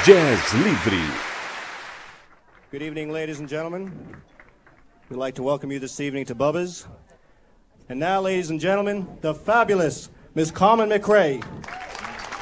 Jazz Livre. Good evening, ladies and gentlemen. We'd like to welcome you this evening to Bubba's. And now, ladies and gentlemen, the fabulous Miss Carmen McRae.